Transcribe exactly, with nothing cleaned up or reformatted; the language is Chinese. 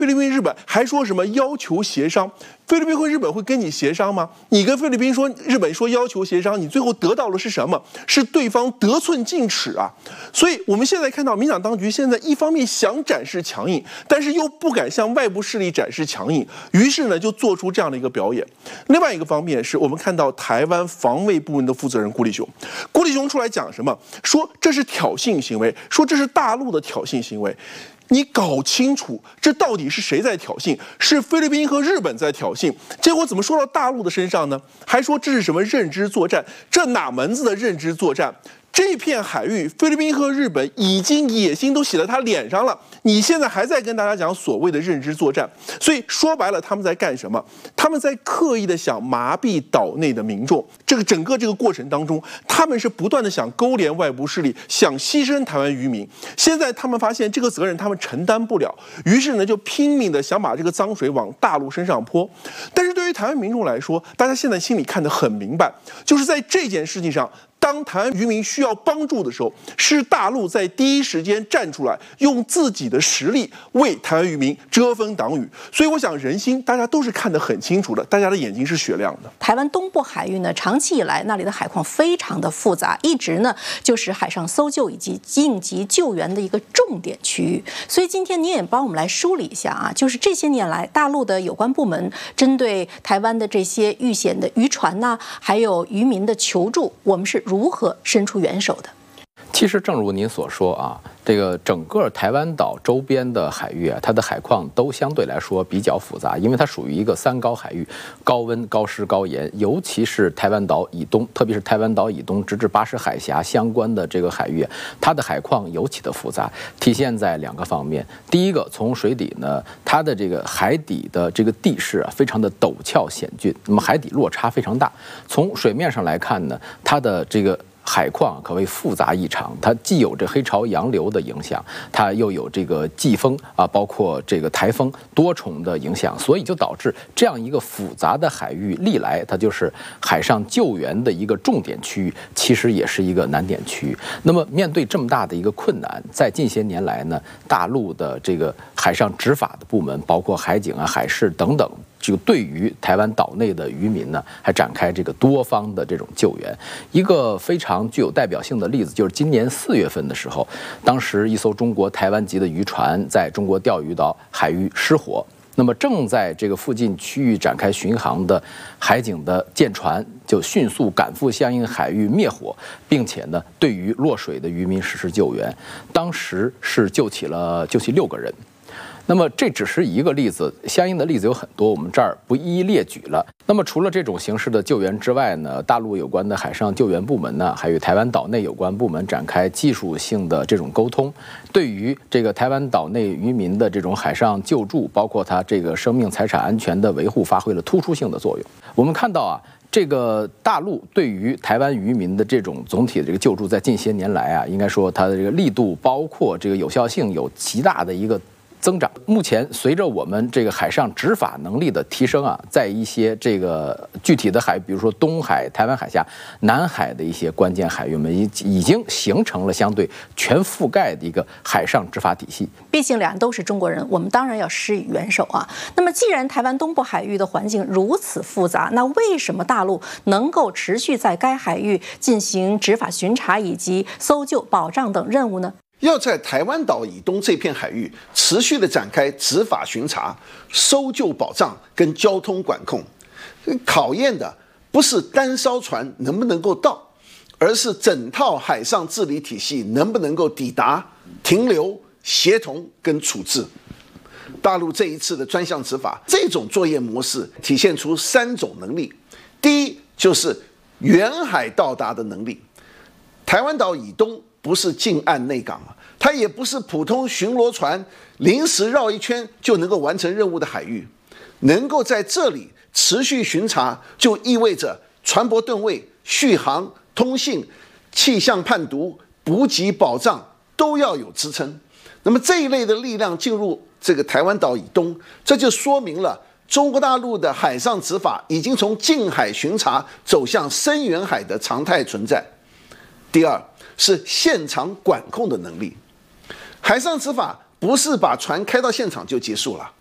菲律宾、日本还说什么要求协商？菲律宾和日本会跟你协商吗？你跟菲律宾说，日本说要求协商，你最后得到的是什么？是对方得寸进尺啊！所以我们现在看到民进党当局现在一方面想展示强硬，但是又不敢向外部势力展示强硬，于是呢就做出这样的一个表演。另外一个方面是我们看到台湾防卫部门的负责人辜立雄，辜立雄出来讲什么？说这是挑衅行为，说这是大陆的挑衅行为。你搞清楚，这到底是谁在挑衅？是菲律宾和日本在挑衅，结果怎么说到大陆的身上呢？还说这是什么认知作战？这哪门子的认知作战？这片海域，菲律宾和日本已经野心都写在他脸上了，你现在还在跟大家讲所谓的认知作战，所以说白了，他们在干什么？他们在刻意的想麻痹岛内的民众。这个整个这个过程当中，他们是不断的想勾连外部势力，想牺牲台湾渔民。现在他们发现这个责任他们承担不了，于是呢就拼命的想把这个脏水往大陆身上泼。但是对于台湾民众来说，大家现在心里看得很明白，就是在这件事情上，当台湾渔民需要帮助的时候，是大陆在第一时间站出来，用自己的实力为台湾渔民遮风挡雨。所以我想人心大家都是看得很清楚的，大家的眼睛是雪亮的。 台湾东部海域呢，长期以来那里的海况非常的复杂，一直呢就是海上搜救以及应急救援的一个重点区域。所以今天你也帮我们来梳理一下啊，就是这些年来大陆的有关部门针对台湾的这些遇险的渔船呐、啊，还有渔民的求助，我们是如何伸出援手的？ 其实正如您所说啊，这个整个台湾岛周边的海域啊，它的海况都相对来说比较复杂，因为它属于一个三高海域，高温、高湿、高盐，尤其是台湾岛以东，特别是台湾岛以东直至巴士海峡相关的这个海域，它的海况尤其的复杂，体现在两个方面。第一个，从水底呢，它的这个海底的这个地势啊，非常的陡峭险峻，那么海底落差非常大。从水面上来看呢，它的这个海况可谓复杂异常，它既有这黑潮洋流的影响，它又有这个季风啊，包括这个台风多重的影响，所以就导致这样一个复杂的海域，历来它就是海上救援的一个重点区域，其实也是一个难点区域。那么面对这么大的一个困难，在近些年来呢，大陆的这个海上执法的部门，包括海警啊、海事等等，就对于台湾岛内的渔民呢，还展开这个多方的这种救援。一个非常具有代表性的例子，就是今年四月份的时候，当时一艘中国台湾籍的渔船在中国钓鱼岛海域失火，那么正在这个附近区域展开巡航的海警的舰船就迅速赶赴相应海域灭火，并且呢，对于落水的渔民实施救援，当时是救起了救起六个人。那么这只是一个例子，相应的例子有很多，我们这儿不一一列举了。那么除了这种形式的救援之外呢，大陆有关的海上救援部门呢，还有台湾岛内有关部门展开技术性的这种沟通，对于这个台湾岛内渔民的这种海上救助，包括他这个生命财产安全的维护，发挥了突出性的作用。我们看到啊，这个大陆对于台湾渔民的这种总体的这个救助，在近些年来啊，应该说它的这个力度，包括这个有效性，有极大的一个增长。目前随着我们这个海上执法能力的提升啊，在一些这个具体的海，比如说东海、台湾海峡、南海的一些关键海域，我们已已经形成了相对全覆盖的一个海上执法体系。 毕竟两人都是中国人，我们当然要施以援手啊。那么既然台湾东部海域的环境如此复杂，那为什么大陆能够持续在该海域进行执法巡查以及搜救、保障等任务呢？ 要在台湾岛以东这片海域持续的展开执法巡查、搜救保障跟交通管控，考验的不是单艘船能不能够到，而是整套海上治理体系能不能够抵达、停留、协同跟处置。大陆这一次的专项执法，这种作业模式体现出三种能力。第一，就是远海到达的能力。台湾岛以东不是近岸内港啊，它也不是普通巡逻船临时绕一圈就能够完成任务的海域。能够在这里持续巡查，就意味着船舶吨位、续航、通信、气象判读、补给保障都要有支撑。那么这一类的力量进入这个台湾岛以东，这就说明了中国大陆的海上执法已经从近海巡查走向深远海的常态存在。第二，是现场管控的能力。海上执法不是把船开到现场就结束了，